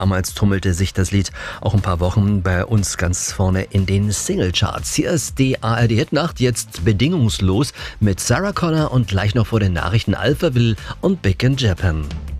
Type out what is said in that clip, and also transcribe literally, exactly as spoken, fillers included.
Damals tummelte sich das Lied auch ein paar Wochen bei uns ganz vorne in den Singlecharts. Hier ist die A R D-Hitnacht, jetzt bedingungslos mit Sarah Connor und gleich noch vor den Nachrichten Alphaville und Big in Japan.